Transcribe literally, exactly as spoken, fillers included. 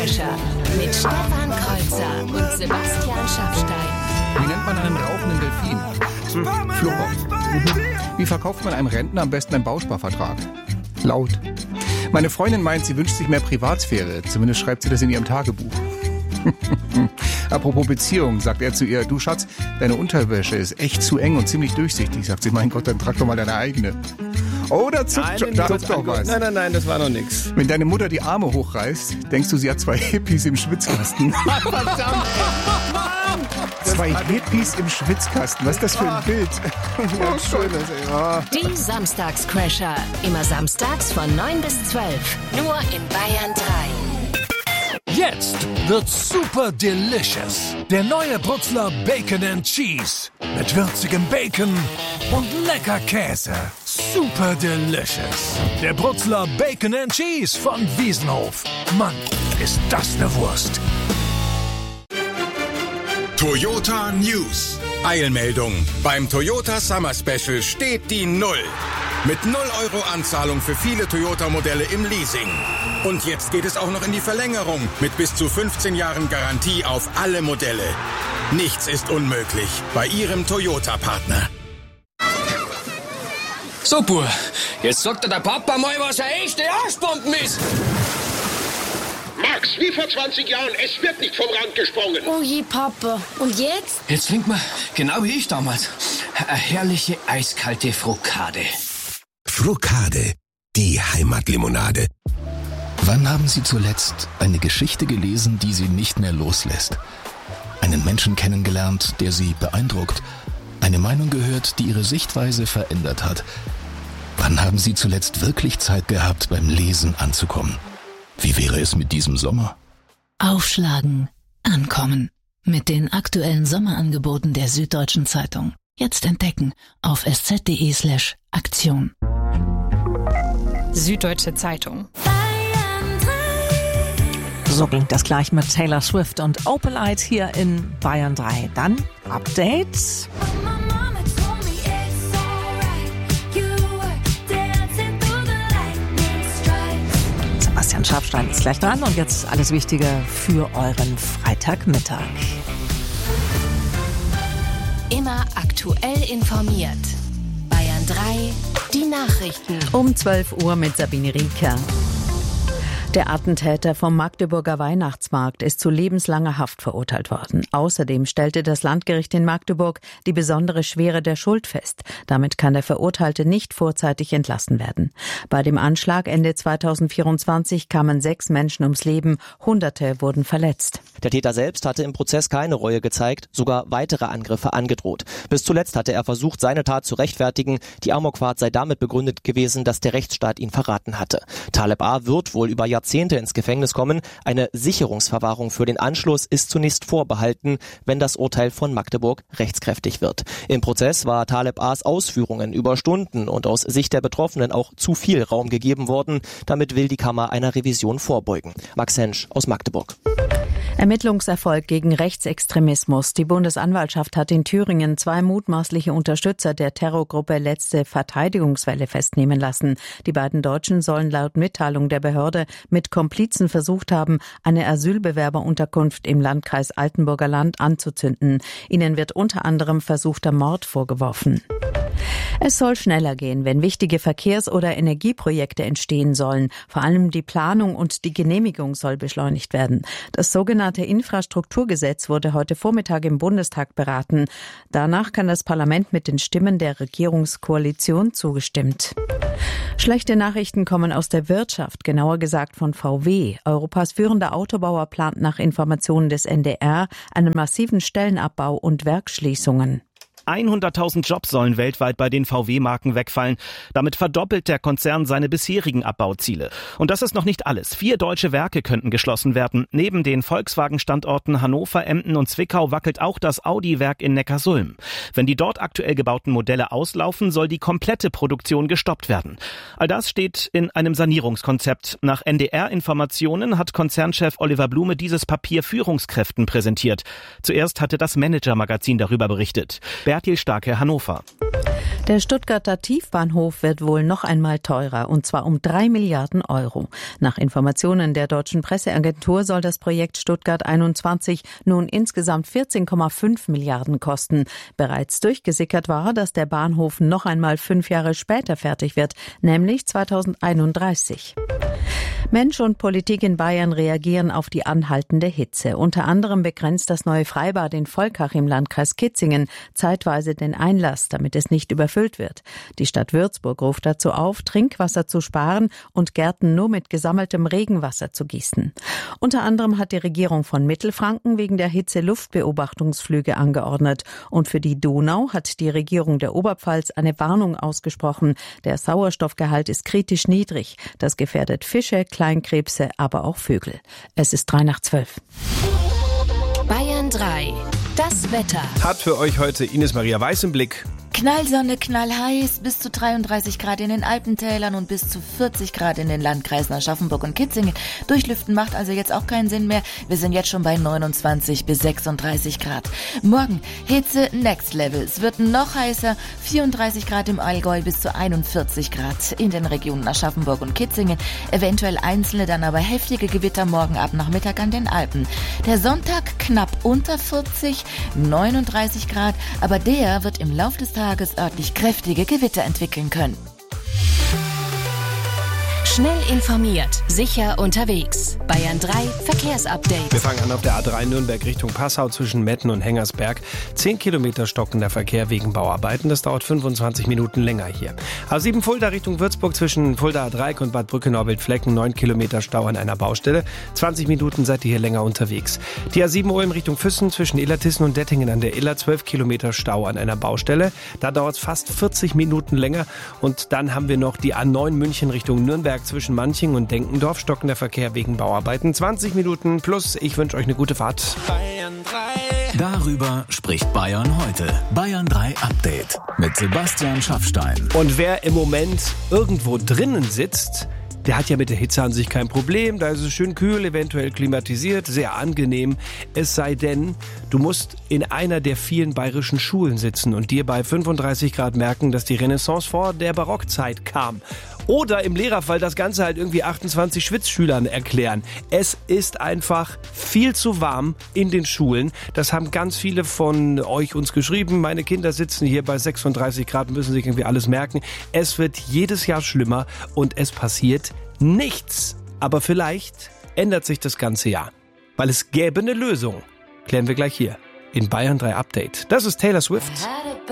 Samstagscrasher mit Stefan Kreuzer und Sebastian Schaffstein. Wie nennt man einen rauchenden Delfin? Hm. Flupper. Mhm. Wie verkauft man einem Rentner am besten einen Bausparvertrag? Laut. Meine Freundin meint, sie wünscht sich mehr Privatsphäre. Zumindest schreibt sie das in ihrem Tagebuch. Apropos Beziehung, sagt er zu ihr, du Schatz, deine Unterwäsche ist echt zu eng und ziemlich durchsichtig. Sagt sie, mein Gott, dann trag doch mal deine eigene. Oh, da zuckt, nein, da zuckt doch was. Nein, nein, nein, das war noch nix. Wenn deine Mutter die Arme hochreißt, denkst du, sie hat zwei Hippies im Schwitzkasten. Verdammt! Zwei Hippies im Schwitzkasten, was ist das für ein Bild? Ja, schönes, ja. Die Samstagscrasher, immer samstags von neun bis zwölf, nur in Bayern drei. Jetzt wird's super delicious. Der neue Brutzler Bacon and Cheese. Mit würzigem Bacon und lecker Käse. Super delicious. Der Brutzler Bacon and Cheese von Wiesenhof. Mann, ist das eine Wurst. Toyota News. Eilmeldung. Beim Toyota Summer Special steht die Null. Mit null Euro Anzahlung für viele Toyota-Modelle im Leasing. Und jetzt geht es auch noch in die Verlängerung mit bis zu fünfzehn Jahren Garantie auf alle Modelle. Nichts ist unmöglich bei Ihrem Toyota-Partner. So, Bur, jetzt sagt dir der Papa mal, was eine echte Arschbomben ist. Max, wie vor zwanzig Jahren, es wird nicht vom Rand gesprungen. Oh je, Papa. Und jetzt? Jetzt trinkt man, genau wie ich damals, eine herrliche eiskalte Frukade. Frukade, die Heimatlimonade. Wann haben Sie zuletzt eine Geschichte gelesen, die Sie nicht mehr loslässt? Einen Menschen kennengelernt, der Sie beeindruckt? Eine Meinung gehört, die Ihre Sichtweise verändert hat? Wann haben Sie zuletzt wirklich Zeit gehabt, beim Lesen anzukommen? Wie wäre es mit diesem Sommer? Aufschlagen, ankommen. Mit den aktuellen Sommerangeboten der Süddeutschen Zeitung. Jetzt entdecken auf sz.de slash Aktion. Süddeutsche Zeitung. So klingt das gleich mit Taylor Swift und Opalite hier in Bayern drei. Dann Updates. Sebastian Schaffstein ist gleich dran und jetzt alles Wichtige für euren Freitagmittag. Immer aktuell informiert. Bayern drei, die Nachrichten. Um zwölf Uhr mit Sabine Rieker. Der Attentäter vom Magdeburger Weihnachtsmarkt ist zu lebenslanger Haft verurteilt worden. Außerdem stellte das Landgericht in Magdeburg die besondere Schwere der Schuld fest. Damit kann der Verurteilte nicht vorzeitig entlassen werden. Bei dem Anschlag Ende zweitausendvierundzwanzig kamen sechs Menschen ums Leben, Hunderte wurden verletzt. Der Täter selbst hatte im Prozess keine Reue gezeigt, sogar weitere Angriffe angedroht. Bis zuletzt hatte er versucht, seine Tat zu rechtfertigen. Die Amokfahrt sei damit begründet gewesen, dass der Rechtsstaat ihn verraten hatte. Taleb A. wird wohl über Jahrzehnte ins Gefängnis kommen. Eine Sicherungsverwahrung für den Anschluss ist zunächst vorbehalten, wenn das Urteil von Magdeburg rechtskräftig wird. Im Prozess war Taleb A.s Ausführungen über Stunden und aus Sicht der Betroffenen auch zu viel Raum gegeben worden. Damit will die Kammer einer Revision vorbeugen. Max Hensch aus Magdeburg. Ermittlungserfolg gegen Rechtsextremismus. Die Bundesanwaltschaft hat in Thüringen zwei mutmaßliche Unterstützer der Terrorgruppe Letzte Verteidigungswelle festnehmen lassen. Die beiden Deutschen sollen laut Mitteilung der Behörde mit Komplizen versucht haben, eine Asylbewerberunterkunft im Landkreis Altenburger Land anzuzünden. Ihnen wird unter anderem versuchter Mord vorgeworfen. Es soll schneller gehen, wenn wichtige Verkehrs- oder Energieprojekte entstehen sollen. Vor allem die Planung und die Genehmigung soll beschleunigt werden. Das sogenannte Infrastrukturgesetz wurde heute Vormittag im Bundestag beraten. Danach kann das Parlament mit den Stimmen der Regierungskoalition zugestimmt. Schlechte Nachrichten kommen aus der Wirtschaft, genauer gesagt von V W. Europas führender Autobauer plant nach Informationen des N D R einen massiven Stellenabbau und Werksschließungen. hunderttausend Jobs sollen weltweit bei den V W-Marken wegfallen. Damit verdoppelt der Konzern seine bisherigen Abbauziele. Und das ist noch nicht alles. Vier deutsche Werke könnten geschlossen werden. Neben den Volkswagen-Standorten Hannover, Emden und Zwickau wackelt auch das Audi-Werk in Neckarsulm. Wenn die dort aktuell gebauten Modelle auslaufen, soll die komplette Produktion gestoppt werden. All das steht in einem Sanierungskonzept. Nach N D R-Informationen hat Konzernchef Oliver Blume dieses Papier Führungskräften präsentiert. Zuerst hatte das Manager-Magazin darüber berichtet. Bertil Starke, Hannover. Der Stuttgarter Tiefbahnhof wird wohl noch einmal teurer, und zwar um drei Milliarden Euro. Nach Informationen der deutschen Presseagentur soll das Projekt Stuttgart einundzwanzig nun insgesamt vierzehn Komma fünf Milliarden kosten. Bereits durchgesickert war, dass der Bahnhof noch einmal fünf Jahre später fertig wird, nämlich zweitausendeinunddreißig. Mensch und Politik in Bayern reagieren auf die anhaltende Hitze. Unter anderem begrenzt das neue Freibad in Volkach im Landkreis Kitzingen zeitweise den Einlass, damit es nicht überfüllt wird. Die Stadt Würzburg ruft dazu auf, Trinkwasser zu sparen und Gärten nur mit gesammeltem Regenwasser zu gießen. Unter anderem hat die Regierung von Mittelfranken wegen der Hitze Luftbeobachtungsflüge angeordnet. Und für die Donau hat die Regierung der Oberpfalz eine Warnung ausgesprochen. Der Sauerstoffgehalt ist kritisch niedrig. Das gefährdet Fische, Kleinkrebse, aber auch Vögel. Es ist drei nach zwölf. Bayern drei. Das Wetter. Hat für euch heute Ines Maria Weiß im Blick. Knallsonne, knallheiß, bis zu dreiunddreißig Grad in den Alpentälern und bis zu vierzig Grad in den Landkreisen Aschaffenburg und Kitzingen. Durchlüften macht also jetzt auch keinen Sinn mehr. Wir sind jetzt schon bei neunundzwanzig bis sechsunddreißig Grad. Morgen Hitze Next Level. Es wird noch heißer. vierunddreißig Grad im Allgäu bis zu einundvierzig Grad in den Regionen Aschaffenburg und Kitzingen. Eventuell einzelne, dann aber heftige Gewitter morgen ab Nachmittag an den Alpen. Der Sonntag knapp unter vierzig, neununddreißig Grad. Aber der wird im Laufe des Tages örtlich kräftige Gewitter entwickeln können. Schnell informiert, sicher unterwegs. Bayern drei Verkehrsupdate. Wir fangen an auf der A drei Nürnberg Richtung Passau zwischen Metten und Hengersberg. Zehn Kilometer stockender Verkehr wegen Bauarbeiten. Das dauert fünfundzwanzig Minuten länger hier. A sieben Fulda Richtung Würzburg zwischen Fuldaer Dreieck und Bad Brücke-Norbelt-Flecken. Neun Kilometer Stau an einer Baustelle. zwanzig Minuten seid ihr hier länger unterwegs. Die A sieben Ulm Richtung Füssen zwischen Illertissen und Dettingen an der Iller. zwölf Kilometer Stau an einer Baustelle. Da dauert es fast vierzig Minuten länger. Und dann haben wir noch die A neun München Richtung Nürnberg zwischen Manching und Denkendorf, stockender Verkehr wegen Bauarbeiten. zwanzig Minuten plus. Ich wünsche euch eine gute Fahrt. Bayern drei. Darüber spricht Bayern heute. Bayern drei Update mit Sebastian Schaffstein. Und wer im Moment irgendwo drinnen sitzt, der hat ja mit der Hitze an sich kein Problem. Da ist es schön kühl, eventuell klimatisiert, sehr angenehm. Es sei denn, du musst in einer der vielen bayerischen Schulen sitzen und dir bei fünfunddreißig Grad merken, dass die Renaissance vor der Barockzeit kam. Oder im Lehrerfall das Ganze halt irgendwie achtundzwanzig Schwitzschülern erklären. Es ist einfach viel zu warm in den Schulen. Das haben ganz viele von euch uns geschrieben. Meine Kinder sitzen hier bei sechsunddreißig Grad, müssen sich irgendwie alles merken. Es wird jedes Jahr schlimmer und es passiert nichts. Aber vielleicht ändert sich das ganze Jahr. Weil es gäbe eine Lösung. Klären wir gleich hier in Bayern drei Update. Das ist Taylor Swift.